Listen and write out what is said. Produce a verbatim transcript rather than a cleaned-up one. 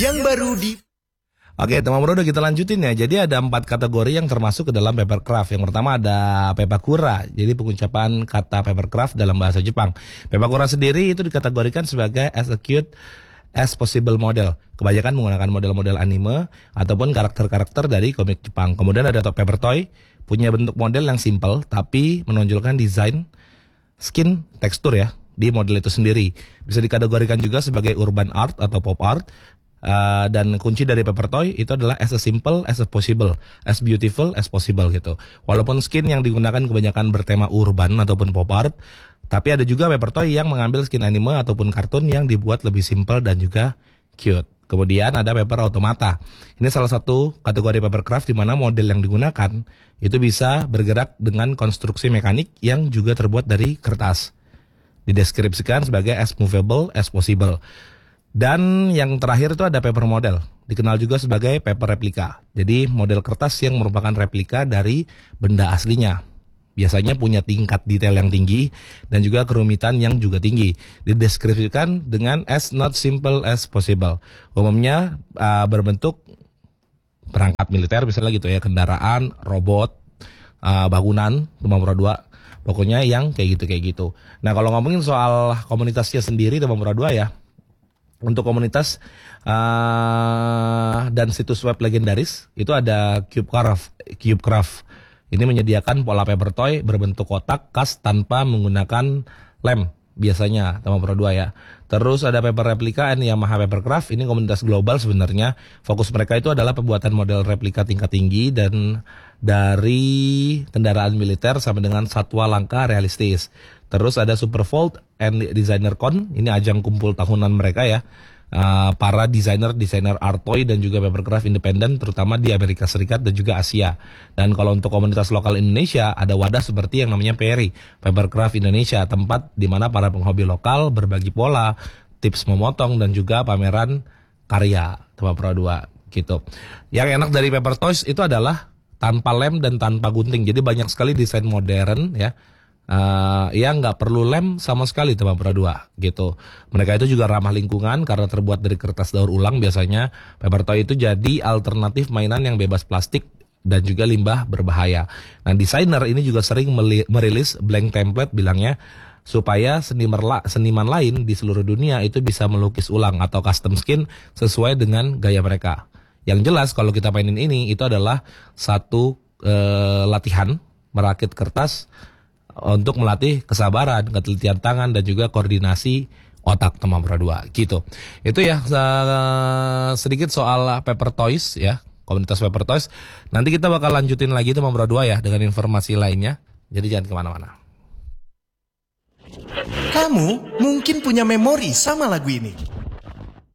yang baru di... Oke teman bro, kita lanjutin ya. Jadi ada empat kategori yang termasuk ke dalam papercraft. Yang pertama ada pepakura, jadi pengucapan kata papercraft dalam bahasa Jepang. Pepakura sendiri itu dikategorikan sebagai as acute as possible model. Kebanyakan menggunakan model-model anime ataupun karakter-karakter dari komik Jepang. Kemudian ada paper toy, punya bentuk model yang simple tapi menonjolkan desain, skin, tekstur ya di model itu sendiri. Bisa dikategorikan juga sebagai urban art atau pop art. Uh, dan kunci dari paper toy itu adalah as simple as possible, as beautiful as possible gitu. Walaupun skin yang digunakan kebanyakan bertema urban ataupun pop art, tapi ada juga paper toy yang mengambil skin anime ataupun kartun yang dibuat lebih simple dan juga cute. Kemudian ada paper automata. Ini salah satu kategori papercraft di mana model yang digunakan itu bisa bergerak dengan konstruksi mekanik yang juga terbuat dari kertas. Dideskripsikan sebagai as movable as possible. Dan yang terakhir itu ada paper model, dikenal juga sebagai paper replika. Jadi model kertas yang merupakan replika dari benda aslinya. Biasanya punya tingkat detail yang tinggi dan juga kerumitan yang juga tinggi. Dideskripsikan dengan as not simple as possible. Umumnya uh, berbentuk perangkat militer misalnya gitu ya, kendaraan, robot, uh, bangunan, rumah dua. Pokoknya yang kayak gitu kayak gitu. Nah kalau ngomongin soal komunitasnya sendiri Demam Pura dua ya. Untuk komunitas uh, dan situs web legendaris itu ada Cubecraft. Cubecraft ini menyediakan pola paper toy berbentuk kotak khas tanpa menggunakan lem biasanya Demam Pura dua ya. Terus ada paper replika and Yamaha Papercraft. Ini komunitas global sebenarnya. Fokus mereka itu adalah pembuatan model replika tingkat tinggi dan dari kendaraan militer sampai dengan satwa langka realistis. Terus ada Superfold and Designer Con, ini ajang kumpul tahunan mereka ya. Uh, para desainer-desainer art toy dan juga papercraft independen terutama di Amerika Serikat dan juga Asia. Dan kalau untuk komunitas lokal Indonesia ada wadah seperti yang namanya Perry, Papercraft Indonesia, tempat di mana para penghobi lokal berbagi pola, tips memotong dan juga pameran karya Demam Pura dua gitu. Yang enak dari paper toys itu adalah tanpa lem dan tanpa gunting. Jadi banyak sekali desain modern ya. Uh, yang nggak perlu lem sama sekali Demam Pura dua gitu. Mereka itu juga ramah lingkungan karena terbuat dari kertas daur ulang biasanya. Paper toy itu jadi alternatif mainan yang bebas plastik dan juga limbah berbahaya. Nah desainer ini juga sering merilis blank template bilangnya supaya seniman, seniman lain di seluruh dunia itu bisa melukis ulang atau custom skin sesuai dengan gaya mereka. Yang jelas kalau kita mainin ini itu adalah satu uh, latihan merakit kertas untuk melatih kesabaran, ketelitian tangan dan juga koordinasi otak Demam Pura dua gitu. Itu ya sedikit soal paper toys ya, komunitas paper toys. Nanti kita bakal lanjutin lagi Demam Pura dua ya dengan informasi lainnya. Jadi jangan kemana-mana. Kamu mungkin punya memori sama lagu ini.